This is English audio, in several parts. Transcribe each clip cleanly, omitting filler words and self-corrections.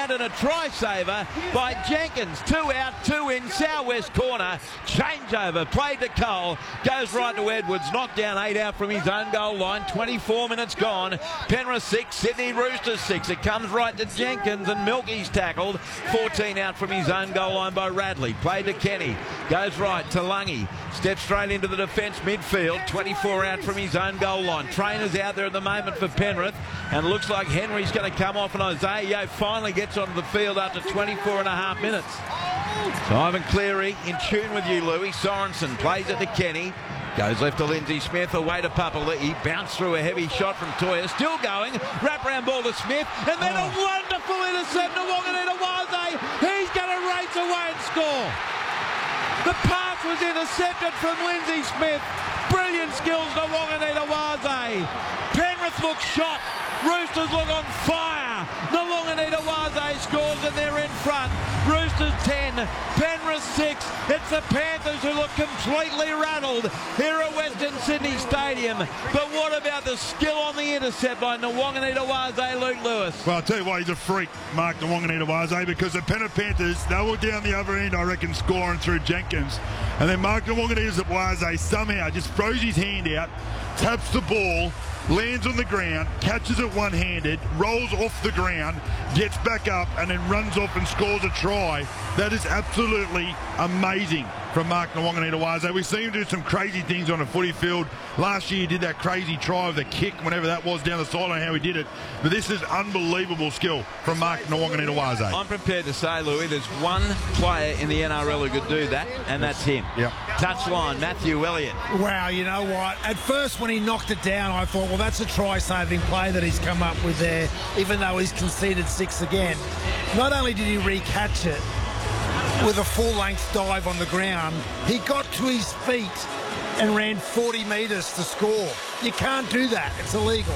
out and a try saver by Jenkins. 2 out, 2 in, southwest corner. Changeover, played to Cole, goes right to Edwards, knocked down 8 out from his own goal line. 24 minutes gone. Penrith 6, Sydney Roosters 6. It comes right to Jenkins and Milky's tackled. 14 out from his own goal line by Radley. Played to Kenny, goes right to Lungy, steps straight into the defence midfield. 24 out from his own goal line. Trainer's out there at the moment for Penrith, and looks like Henry's going to come off, and Isaiah Yeo finally gets onto the field after 24 and a half minutes. So Ivan Cleary in tune with you, Louis. Sorensen plays it to Kenny. Goes left to Lindsay Smith, away to Papali'i. Bounced through a heavy shot from Toya. Still going. Wraparound ball to Smith. And then a wonderful intercept to Wanganita-Waze. He's going to race away and score. The pass was intercepted from Lindsay Smith. Brilliant skills to Wanganita-Waze. Penrith look shot. Roosters look on fire. The Wanganita-Waze scores and they're in front. Roosters 10, Penrith 6. It's the Panthers who look completely rattled here at Western Sydney Stadium. But what about the skill on the intercept by Wanganita-Waze, Luke Lewis? Well, I'll tell you why he's a freak, Mark Wanganita-Waze, because the Penrith Panthers, they were down the other end, I reckon, scoring through Jenkins. And then Mark Wanganita-Waze somehow just throws his hand out, taps the ball, lands on the ground, catches it one-handed, rolls off the ground, gets back up, and then runs off and scores a try. That is absolutely amazing from Mark Wanganita-Waze. We've seen him do some crazy things on a footy field. Last year he did that crazy try of the kick, whenever that was, down the sideline, how he did it. But this is unbelievable skill from Mark Wanganita-Waze. I'm prepared to say, Louis, there's one player in the NRL who could do that, and that's him. Yep. Touchline, Matthew Elliott. Wow, you know what? At first when he knocked it down, I thought, well, that's a try-saving play that he's come up with there, even though he's conceded 6 again. Not only did he re-catch it with a full-length dive on the ground, he got to his feet and ran 40 metres to score. You can't do that. It's illegal.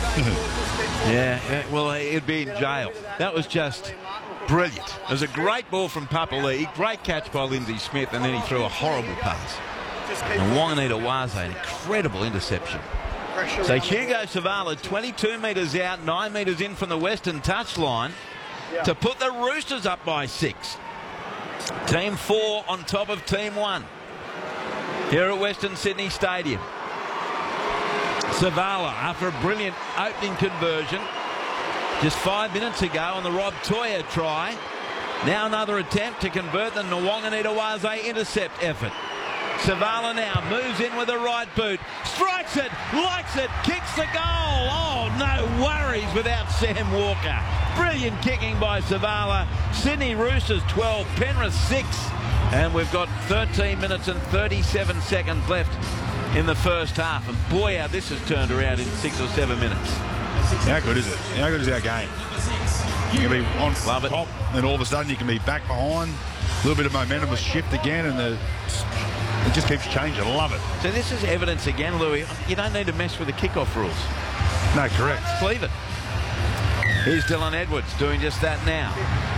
Yeah, well, he'd be in jail. That was just brilliant. It was a great ball from Papali'i, great catch by Lindsay Smith, and then he threw a horrible pass. And Wanganita-Waze, an incredible interception. So Hugo Savala, 22 metres out, 9 metres in from the western touchline to put the Roosters up by 6. Team 4 on top of Team 1 here at Western Sydney Stadium. Savala, after a brilliant opening conversion just 5 minutes ago on the Rob Toya try. Now another attempt to convert the Wanganita-Waze intercept effort. Savala now moves in with the right boot, strikes it, likes it, kicks the goal. Oh, no worries without Sam Walker. Brilliant kicking by Savala. Sydney Roosters 12, Penrith 6. And we've got 13 minutes and 37 seconds left in the first half. And boy, how this has turned around in 6 or 7 minutes. How good is it? How good is our game? You can be on Love it. top, and all of a sudden you can be back behind. A little bit of momentum will shift again, and it just keeps changing. I love it. So this is evidence again, Louis. You don't need to mess with the kickoff rules. No, correct. Just leave it. Here's Dylan Edwards doing just that now.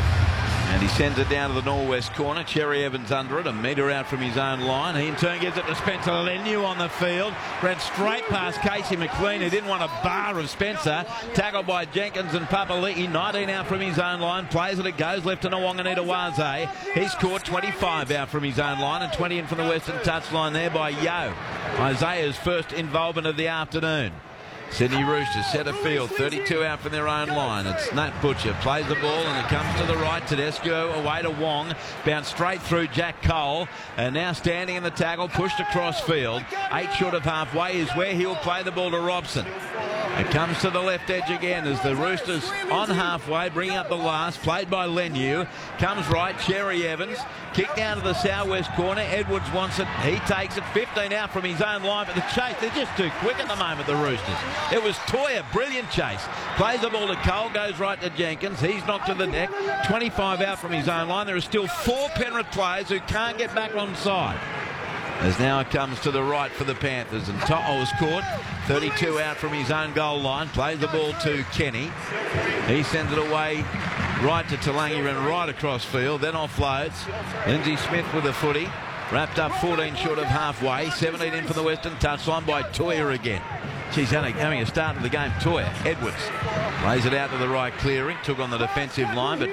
And he sends it down to the northwest corner. Cherry Evans under it, a metre out from his own line. He in turn gives it to Spencer Leniu on the field. Ran straight past Casey McLean, who didn't want a bar of Spencer. Tackled by Jenkins and Papali'i. 19 out from his own line. Plays it, it goes left to Wanganita-Waze. He's caught 25 out from his own line and 20 in from the western touchline there by Yeo. Isaiah's first involvement of the afternoon. Sydney Roosters centre field, 32 out from their own line. It's Nat Butcher plays the ball and it comes to the right. Tedesco away to Wong, bounced straight through Jack Cole, and now standing in the tackle, pushed across field. 8 short of halfway is where he'll play the ball to Robson. It comes to the left edge again as the Roosters on halfway, bringing up the last, played by Leniu. Comes right, Cherry Evans, kick down to the southwest corner. Edwards wants it, he takes it, 15 out from his own line, but the chase, they're just too quick at the moment, the Roosters. It was Toya, brilliant chase. Plays the ball to Cole, goes right to Jenkins. He's knocked to the deck, 25 out from his own line. There are still 4 Penrith players who can't get back on side. As now it comes to the right for the Panthers, and To'o's caught, 32 out from his own goal line. Plays the ball to Kenny. He sends it away right to Talangi, ran right across field, then offloads. Lindsay Smith with a footy. Wrapped up 14 short of halfway. 17 in for the western touchline by Toya again. She's having a start of the game. Toya, Edwards, lays it out to the right clearing. Took on the defensive line, but